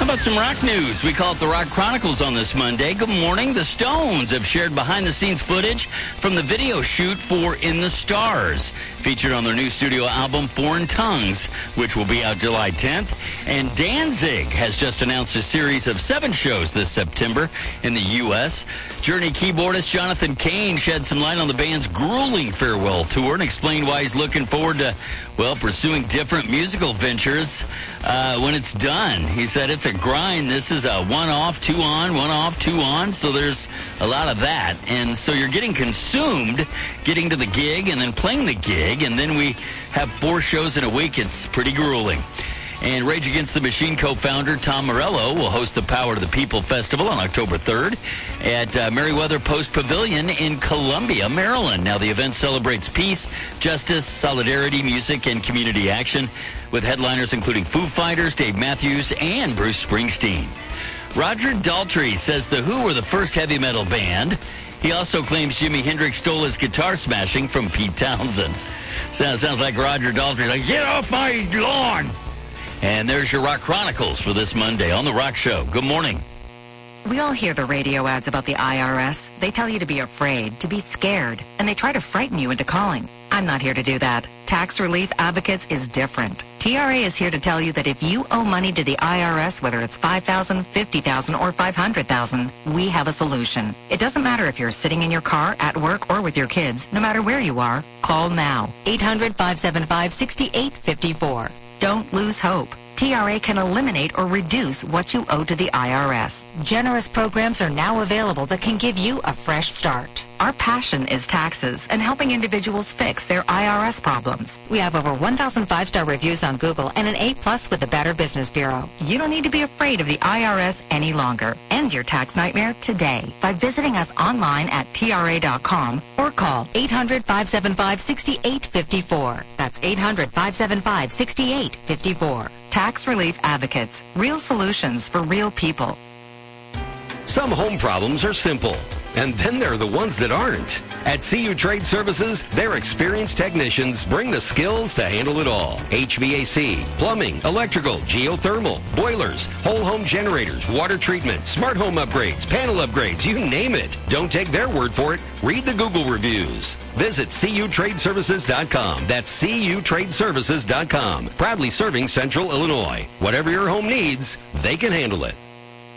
How about some rock news? We call it the Rock Chronicles on this Monday. Good morning. The Stones have shared behind-the-scenes footage from the video shoot for In the Stars, featured on their new studio album, Foreign Tongues, which will be out July 10th. And Danzig has just announced a series of 7 shows this September in the U.S. Journey keyboardist Jonathan Cain shed some light on the band's grueling farewell tour and explained why he's looking forward to, well, pursuing different musical ventures when it's done. He said it's a grind. This is a one-off, two-on, one-off, two-on, so there's a lot of that. And so you're getting consumed getting to the gig and then playing the gig, and then we have 4 shows in a week. It's pretty grueling. And Rage Against the Machine co-founder Tom Morello will host the Power to the People Festival on October 3rd at Merriweather Post Pavilion in Columbia, Maryland. Now, the event celebrates peace, justice, solidarity, music, and community action, with headliners including Foo Fighters, Dave Matthews, and Bruce Springsteen. Roger Daltrey says The Who were the first heavy metal band. He also claims Jimi Hendrix stole his guitar smashing from Pete Townsend. Sounds like Roger Daltrey, like, get off my lawn! And there's your Rock Chronicles for this Monday on The Rock Show. Good morning. We all hear the radio ads about the IRS. They tell you to be afraid, to be scared, and they try to frighten you into calling. I'm not here to do that. Tax Relief Advocates is different. TRA is here to tell you that if you owe money to the IRS, whether it's $5,000, $50,000, or $500,000, we have a solution. It doesn't matter if you're sitting in your car, at work, or with your kids. No matter where you are, call now. 800-575-6854. Don't lose hope. TRA can eliminate or reduce what you owe to the IRS. Generous programs are now available that can give you a fresh start. Our passion is taxes and helping individuals fix their IRS problems. We have over 1,000 5-star reviews on Google and an A+ with the Better Business Bureau. You don't need to be afraid of the IRS any longer. End your tax nightmare today by visiting us online at TRA.com or call 800-575-6854. That's 800-575-6854. Tax Relief Advocates. Real solutions for real people. Some home problems are simple, and then there are the ones that aren't. At CU Trade Services, their experienced technicians bring the skills to handle it all. HVAC, plumbing, electrical, geothermal, boilers, whole home generators, water treatment, smart home upgrades, panel upgrades, you name it. Don't take their word for it. Read the Google reviews. Visit CUTradeservices.com. That's CUTradeservices.com. Proudly serving Central Illinois. Whatever your home needs, they can handle it.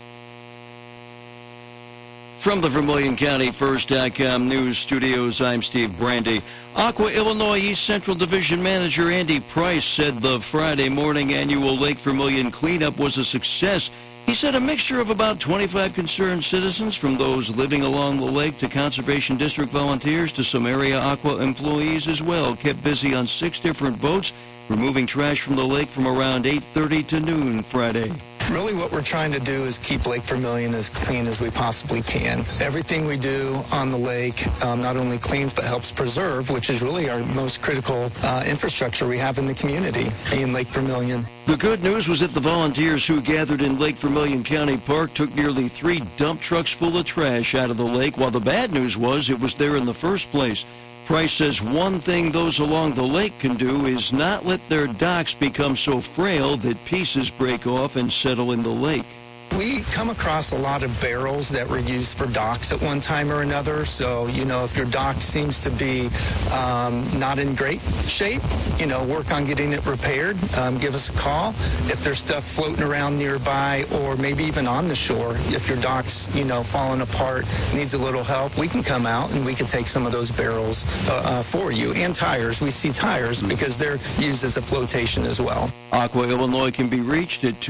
From the Vermilion County First.com News Studios, I'm Steve Brandy. Aqua Illinois East Central Division Manager Andy Price said the Friday morning annual Lake Vermilion cleanup was a success. He said a mixture of about 25 concerned citizens, from those living along the lake to Conservation District volunteers to some area Aqua employees as well, kept busy on 6 different boats, removing trash from the lake from around 8:30 to noon Friday. Really what we're trying to do is keep Lake Vermilion as clean as we possibly can. Everything we do on the lake not only cleans but helps preserve, which is really our most critical infrastructure we have in the community in Lake Vermilion. The good news was that the volunteers who gathered in Lake Vermilion County Park took nearly 3 dump trucks full of trash out of the lake, while the bad news was it was there in the first place. Price says one thing those along the lake can do is not let their docks become so frail that pieces break off and settle in the lake. We come across a lot of barrels that were used for docks at one time or another. So, if your dock seems to be not in great shape, work on getting it repaired. Give us a call. If there's stuff floating around nearby or maybe even on the shore, if your dock's, falling apart, needs a little help, we can come out and we can take some of those barrels for you. And tires. We see tires because they're used as a flotation as well. Aqua Illinois can be reached at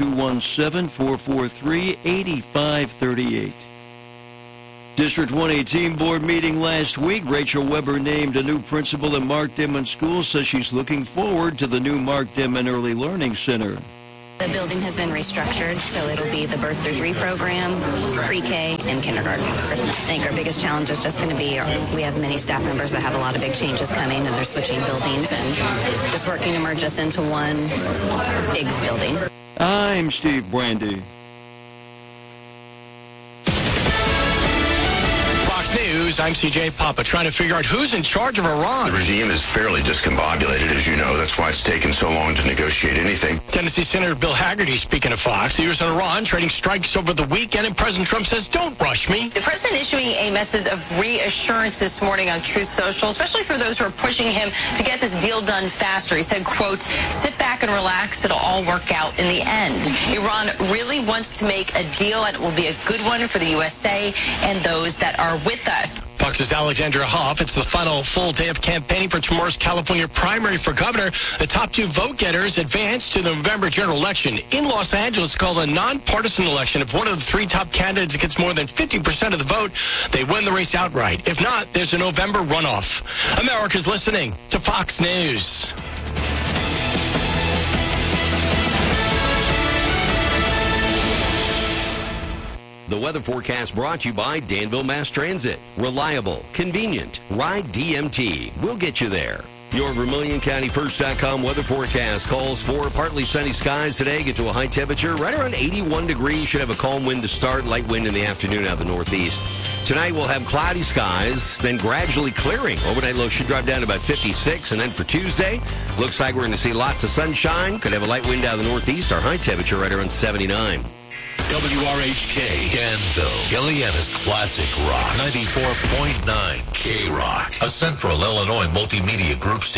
217-443-8538. District 118 board meeting last week. Rachel Weber named a new principal at Mark Dimon School, says she's looking forward to the new Mark Dimon Early Learning Center. The building has been restructured, so it'll be the birth through 3 program, pre-K, and kindergarten. I think our biggest challenge is just going to be we have many staff members that have a lot of big changes coming, and they're switching buildings, and just working to merge us into one big building. I'm Steve Brandy. Fox News. News, I'm CJ Papa, trying to figure out who's in charge of Iran. The regime is fairly discombobulated, as you know. That's why it's taken so long to negotiate anything. Tennessee Senator Bill Hagerty speaking to Fox. The U.S. and Iran trading strikes over the weekend, and President Trump says, don't rush me. The president issuing a message of reassurance this morning on Truth Social, especially for those who are pushing him to get this deal done faster. He said, quote, sit back and relax. It'll all work out in the end. Iran really wants to make a deal, and it will be a good one for the USA and those that are with us. Fox's Alexandra Hoff. It's the final full day of campaigning for tomorrow's California primary for governor. The top two vote getters advance to the November general election. In Los Angeles, called a nonpartisan election. If one of the three top candidates gets more than 50% of the vote, they win the race outright. If not, there's a November runoff. America's listening to Fox News. The weather forecast brought to you by Danville Mass Transit. Reliable, convenient. Ride DMT. We'll get you there. Your VermilionCountyFirst.com weather forecast calls for partly sunny skies today. Get to a high temperature right around 81 degrees. Should have a calm wind to start. Light wind in the afternoon out of the northeast. Tonight we'll have cloudy skies, then gradually clearing. Overnight low should drop down to about 56. And then for Tuesday, looks like we're going to see lots of sunshine. Could have a light wind out of the northeast. Our high temperature right around 79. WRHK, Danville, Ileana's Classic Rock, 94.9 K-Rock, a Central Illinois multimedia group station.